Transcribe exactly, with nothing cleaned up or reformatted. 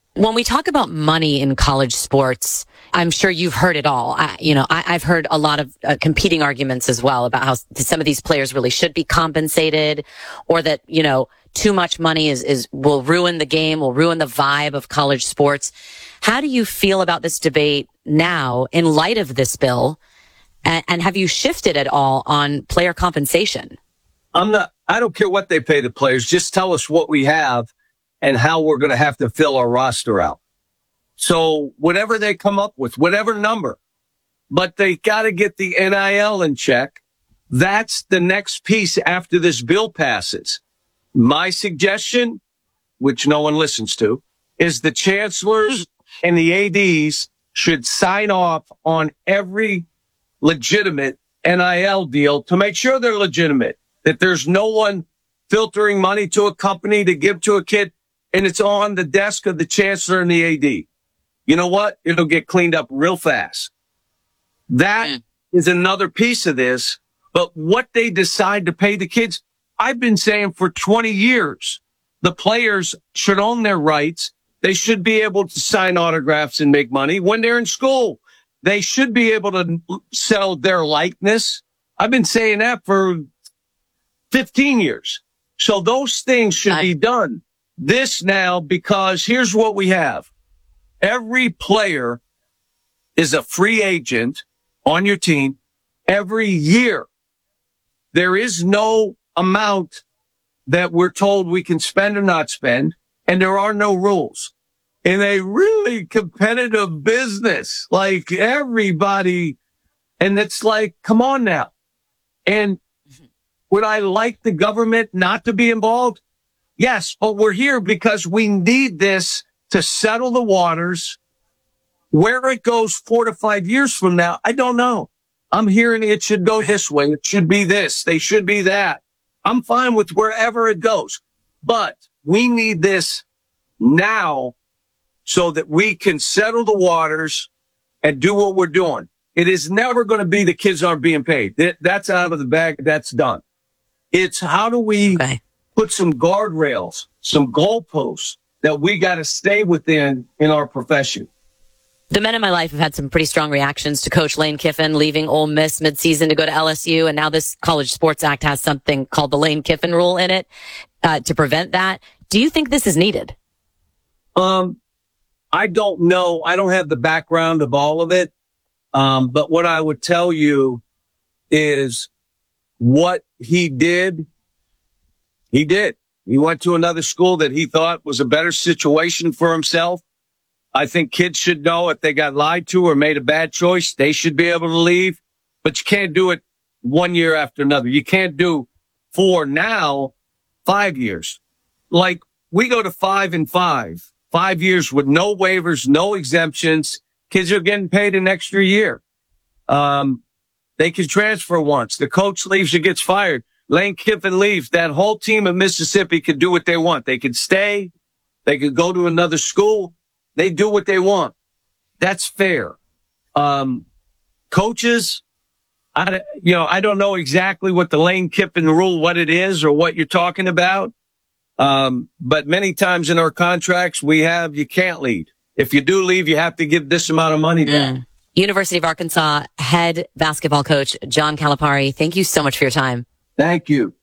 When we talk about money in college sports, I'm sure you've heard it all. I, you know, I, I've heard a lot of uh, competing arguments as well about how some of these players really should be compensated, or that, you know, too much money is, is, will ruin the game, will ruin the vibe of college sports. How do you feel about this debate now in light of this bill? And, and have you shifted at all on player compensation? I'm not, I don't care what they pay the players. Just tell us what we have and how we're going to have to fill our roster out. So whatever they come up with, whatever number, but they got to get the N I L in check. That's the next piece after this bill passes. My suggestion, which no one listens to, is the chancellors and the A Ds should sign off on every legitimate N I L deal to make sure they're legitimate, that there's no one filtering money to a company to give to a kid, and it's on the desk of the chancellor and the A D. You know what? It'll get cleaned up real fast. That mm. is another piece of this. But what they decide to pay the kids, I've been saying for twenty years, the players should own their rights. They should be able to sign autographs and make money when they're in school. They should be able to sell their likeness. I've been saying that for fifteen years. So those things should I- be done. This now, because here's what we have. Every player is a free agent on your team every year. There is no amount that we're told we can spend or not spend, and there are no rules. In a really competitive business, like everybody, and it's like, come on now. And would I like the government not to be involved? Yes, but we're here because we need this to settle the waters. Where it goes four to five years from now, I don't know. I'm hearing it should go this way. It should be this. They should be that. I'm fine with wherever it goes. But we need this now so that we can settle the waters and do what we're doing. It is never going to be the kids aren't being paid. That's out of the bag. That's done. It's how do we okay. put some guardrails, some goalposts that we got to stay within in our profession. The men in my life have had some pretty strong reactions to Coach Lane Kiffin leaving Ole Miss midseason to go to L S U. And now this College Sports Act has something called the Lane Kiffin rule in it uh, to prevent that. Do you think this is needed? Um, I don't know. I don't have the background of all of it. Um, but what I would tell you is what he did, he did. He went to another school that he thought was a better situation for himself. I think kids should know if they got lied to or made a bad choice, they should be able to leave. But you can't do it one year after another. You can't do four now, five years. Like we go to five and five, five years with no waivers, no exemptions. Kids are getting paid an extra year. Um, they can transfer once. The coach leaves or gets fired. Lane Kiffin leaves. That whole team of Mississippi can do what they want. They can stay. They can go to another school. They do what they want. That's fair. Um, coaches, I, you know, I don't know exactly what the Lane Kiffin rule, what it is or what you're talking about. Um, but many times in our contracts, we have, you can't leave. If you do leave, you have to give this amount of money back. Mm. University of Arkansas head basketball coach John Calipari, thank you so much for your time. Thank you.